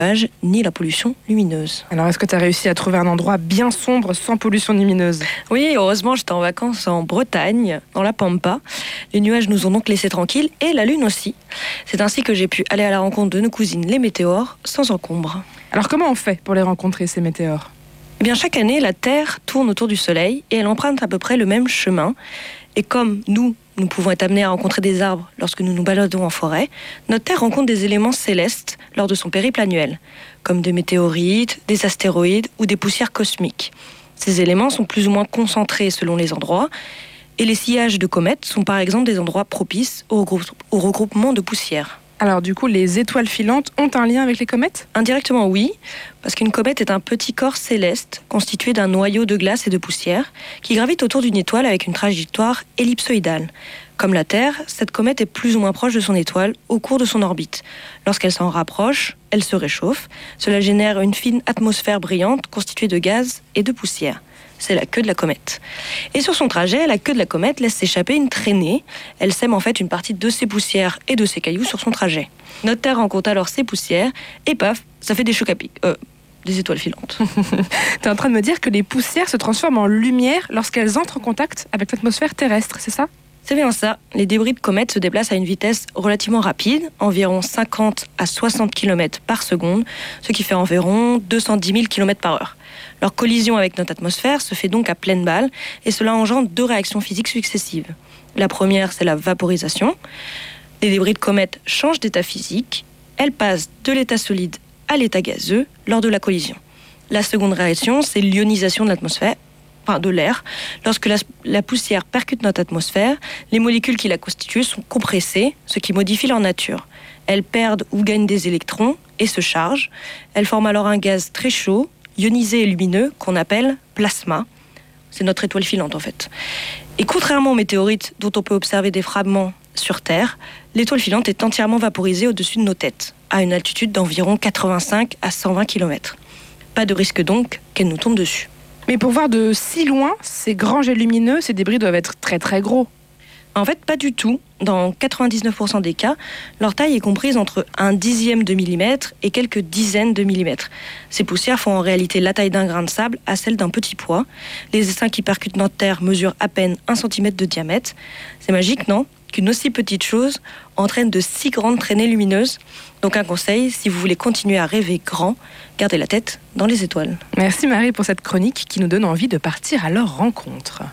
ni la pollution lumineuse. Alors, est-ce que tu as réussi à trouver un endroit bien sombre sans pollution lumineuse ? Oui, heureusement, j'étais en vacances en Bretagne, dans la Pampa. Les nuages nous ont donc laissés tranquilles et la lune aussi. C'est ainsi que j'ai pu aller à la rencontre de nos cousines, les météores, sans encombre. Alors, comment on fait pour les rencontrer, ces météores ? Eh bien, chaque année, la Terre tourne autour du Soleil et elle emprunte à peu près le même chemin. Et comme nous pouvons être amenés à rencontrer des arbres lorsque nous nous baladons en forêt, notre Terre rencontre des éléments célestes lors de son périple annuel, comme des météorites, des astéroïdes ou des poussières cosmiques. Ces éléments sont plus ou moins concentrés selon les endroits, et les sillages de comètes sont par exemple des endroits propices au regroupement de poussières. Alors du coup, les étoiles filantes ont un lien avec les comètes ? Indirectement oui, parce qu'une comète est un petit corps céleste constitué d'un noyau de glace et de poussière qui gravite autour d'une étoile avec une trajectoire ellipsoïdale. Comme la Terre, cette comète est plus ou moins proche de son étoile au cours de son orbite. Lorsqu'elle s'en rapproche, elle se réchauffe. Cela génère une fine atmosphère brillante constituée de gaz et de poussière. C'est la queue de la comète. Et sur son trajet, la queue de la comète laisse s'échapper une traînée. Elle sème en fait une partie de ses poussières et de ses cailloux sur son trajet. Notre Terre rencontre alors ces poussières et paf, ça fait des chocs à pic. Des étoiles filantes. Tu es en train de me dire que les poussières se transforment en lumière lorsqu'elles entrent en contact avec l'atmosphère terrestre, c'est ça ? C'est bien ça. Les débris de comètes se déplacent à une vitesse relativement rapide, environ 50 à 60 km par seconde, ce qui fait environ 210 000 km par heure. Leur collision avec notre atmosphère se fait donc à pleine balle et cela engendre deux réactions physiques successives. La première, c'est la vaporisation. Les débris de comètes changent d'état physique. Elles passent de l'état solide à l'état gazeux lors de la collision. La seconde réaction, c'est l'ionisation de l'atmosphère, de l'air. Lorsque la poussière percute notre atmosphère, les molécules qui la constituent sont compressées, ce qui modifie leur nature. Elles perdent ou gagnent des électrons et se chargent. Elles forment alors un gaz très chaud, ionisé et lumineux, qu'on appelle plasma. C'est notre étoile filante en fait. Et contrairement aux météorites dont on peut observer des fragments sur Terre, l'étoile filante est entièrement vaporisée au-dessus de nos têtes, à une altitude d'environ 85 à 120 km. Pas de risque donc qu'elle nous tombe dessus. Mais pour voir de si loin, ces grands jets lumineux, ces débris doivent être très très gros. En fait, pas du tout. Dans 99% des cas, leur taille est comprise entre 1/10 de millimètre et quelques dizaines de millimètres. Ces poussières font en réalité la taille d'un grain de sable à celle d'un petit pois. Les essaims qui percutent notre Terre mesurent à peine 1 cm de diamètre. C'est magique, non ? Qu'une aussi petite chose entraîne de si grandes traînées lumineuses. Donc un conseil, si vous voulez continuer à rêver grand, gardez la tête dans les étoiles. Merci Marie pour cette chronique qui nous donne envie de partir à leur rencontre.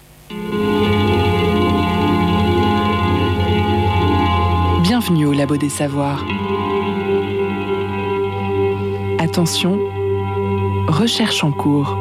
Bienvenue au Labo des Savoirs. Attention, recherche en cours.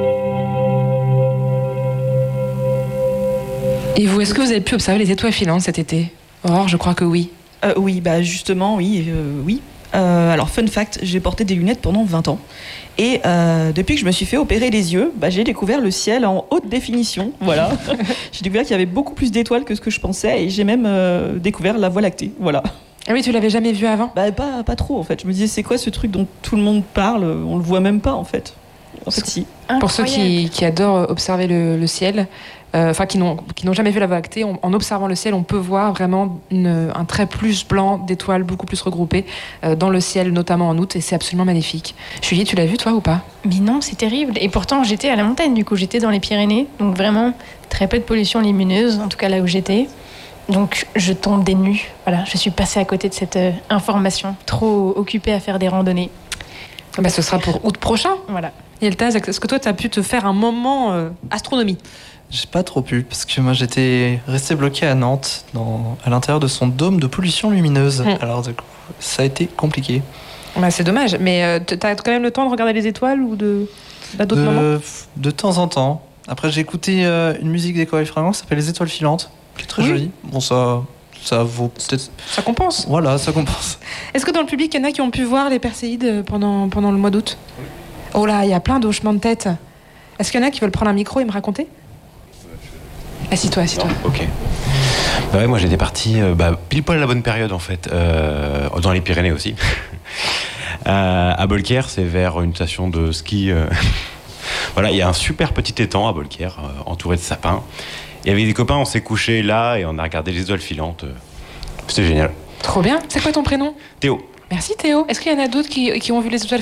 Et vous, est-ce que vous avez pu observer les étoiles filantes cet été ? Aurore, je crois que oui. Oui, justement, oui. Alors, fun fact, j'ai porté des lunettes pendant 20 ans. Et depuis que je me suis fait opérer les yeux, j'ai découvert le ciel en haute définition. Voilà. J'ai découvert qu'il y avait beaucoup plus d'étoiles que ce que je pensais. Et j'ai même découvert la Voie lactée. Voilà. Ah oui, tu l'avais jamais vu avant ? Pas trop, en fait. Je me disais, c'est quoi ce truc dont tout le monde parle ? On le voit même pas, en fait. En fait, si. Incroyable. Pour ceux qui adorent observer le ciel, qui n'ont jamais vu la Voie lactée, en observant le ciel, on peut voir vraiment un trait plus blanc d'étoiles beaucoup plus regroupées dans le ciel, notamment en août, et c'est absolument magnifique. Julie, tu l'as vu toi ou pas ? Mais non, c'est terrible. Et pourtant, j'étais à la montagne, du coup, j'étais dans les Pyrénées, donc vraiment très peu de pollution lumineuse, en tout cas là où j'étais. Donc je tombe des nues. Voilà, je suis passée à côté de cette information, trop occupée à faire des randonnées. Ce sera pour août prochain. Voilà. Yeltaz, est-ce que toi, tu as pu te faire un moment astronomie ? J'ai pas trop pu, parce que moi j'étais resté bloqué à Nantes, à l'intérieur de son dôme de pollution lumineuse. Alors du coup, ça a été compliqué. C'est dommage, mais t'as quand même le temps de regarder les étoiles ou d'autres moments ? De temps en temps. Après, j'ai écouté une musique des Corail Fringants qui s'appelle Les Étoiles Filantes, qui est très jolie. Bon, ça vaut peut-être... Ça compense. Voilà, ça compense. Est-ce que dans le public, il y en a qui ont pu voir les Perséides pendant le mois d'août ? Oh là, il y a plein d'hochements de tête. Est-ce qu'il y en a qui veulent prendre un micro et me raconter ? Assis-toi. Non, ok. Moi j'étais parti pile poil à la bonne période en fait, dans les Pyrénées aussi. À Bolquière, c'est vers une station de ski. Voilà, il y a un super petit étang à Bolquière, entouré de sapins. Et avec des copains, on s'est couché là et on a regardé les étoiles filantes. C'était génial. Trop bien. C'est quoi ton prénom ? Théo. Merci Théo. Est-ce qu'il y en a d'autres qui ont vu les étoiles